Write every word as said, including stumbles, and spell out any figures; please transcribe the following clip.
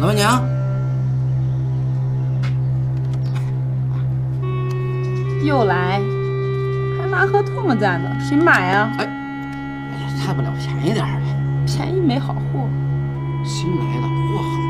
老板娘， 又来，还拿盒唾沫簪子，谁买啊？ 哎，哎呀，差不了便宜点儿呗。 便宜没好货。 新来的，货好。